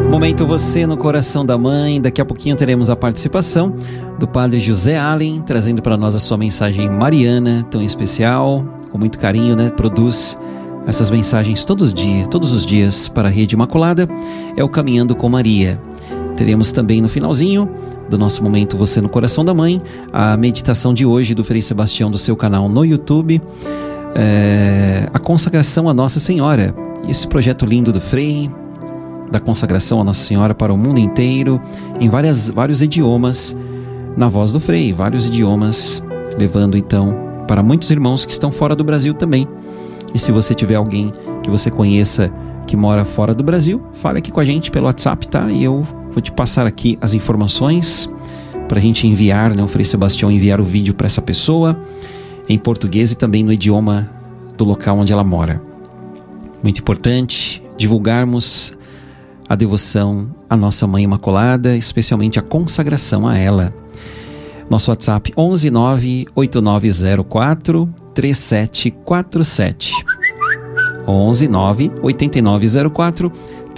Momento Você no Coração da Mãe. Daqui a pouquinho teremos a participação do Padre José Allen, trazendo para nós a sua mensagem mariana, tão especial, com muito carinho, né? Produz essas mensagens todos os dias para a Rede Imaculada. É o Caminhando com Maria. Teremos também no finalzinho do nosso Momento Você no Coração da Mãe a meditação de hoje do Frei Sebastião, do seu canal no YouTube, a consagração a Nossa Senhora. Esse projeto lindo do Frei, da consagração a Nossa Senhora para o mundo inteiro, em vários idiomas, na voz do Frei, vários idiomas, levando então para muitos irmãos que estão fora do Brasil também. E se você tiver alguém que você conheça que mora fora do Brasil, fale aqui com a gente pelo WhatsApp, tá? E eu vou te passar aqui as informações para a gente enviar, né? O Frei Sebastião enviar o vídeo para essa pessoa em português e também no idioma do local onde ela mora. Muito importante divulgarmos a devoção à Nossa Mãe Imaculada, especialmente a consagração a ela. Nosso WhatsApp 11 98904 3747. 11 98904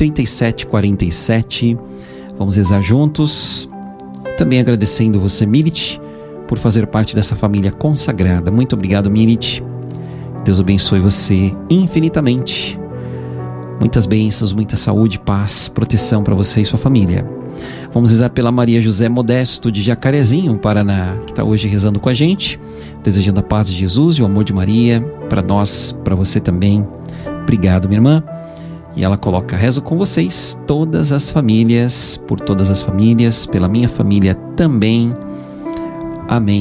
3747. Vamos rezar juntos. Também agradecendo você, Mirit, por fazer parte dessa família consagrada. Muito obrigado, Mirit. Deus abençoe você infinitamente. Muitas bênçãos, muita saúde, paz, proteção para você e sua família. Vamos rezar pela Maria José Modesto de Jacarezinho, Paraná, que está hoje rezando com a gente, desejando a paz de Jesus e o amor de Maria para nós, para você também. Obrigado, minha irmã. E ela coloca: rezo com vocês, todas as famílias, por todas as famílias, pela minha família também. Amém.